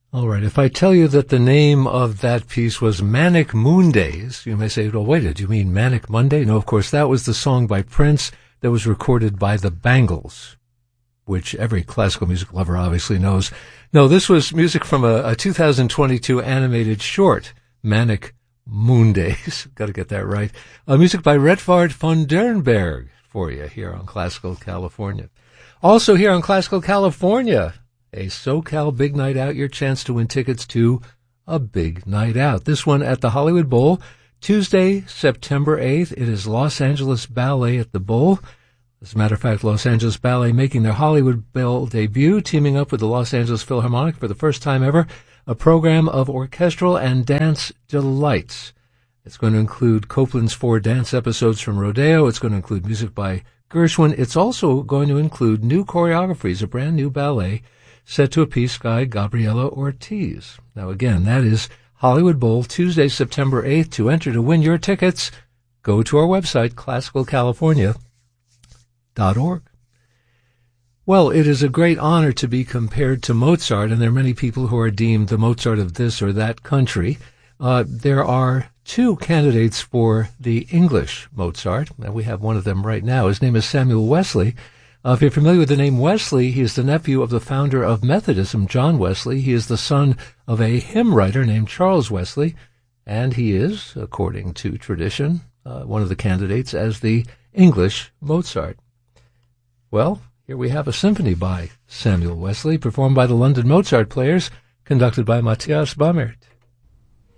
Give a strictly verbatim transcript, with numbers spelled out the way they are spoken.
All right, if I tell you that the name of that piece was Manic Moon Days, you may say, well, wait, did you mean Manic Monday? No, of course, that was the song by Prince that was recorded by the Bangles, which every classical music lover obviously knows. No, this was music from a, a two thousand twenty-two animated short, Manic Moon Days. Got to get that right. Uh, music by Redvard von Dernberg for you here on Classical California. Also here on Classical California, a SoCal Big Night Out, your chance to win tickets to a big night out. This one at the Hollywood Bowl, Tuesday, September eighth. It is Los Angeles Ballet at the Bowl. As a matter of fact, Los Angeles Ballet making their Hollywood Bowl debut, teaming up with the Los Angeles Philharmonic for the first time ever, a program of orchestral and dance delights. It's going to include Copland's four dance episodes from Rodeo. It's going to include music by Gershwin. It's also going to include new choreographies, a brand new ballet set to a piece by Gabriela Ortiz. Now, again, that is Hollywood Bowl, Tuesday, September eighth. To enter to win your tickets, go to our website, classical california dot org. Well, it is a great honor to be compared to Mozart, and there are many people who are deemed the Mozart of this or that country. Uh, there are two candidates for the English Mozart, and we have one of them right now. His name is Samuel Wesley. Uh, if you're familiar with the name Wesley, he is the nephew of the founder of Methodism, John Wesley. He is the son of a hymn writer named Charles Wesley, and he is, according to tradition, uh, one of the candidates as the English Mozart. Well, here we have a symphony by Samuel Wesley, performed by the London Mozart Players, conducted by Matthias Baumert.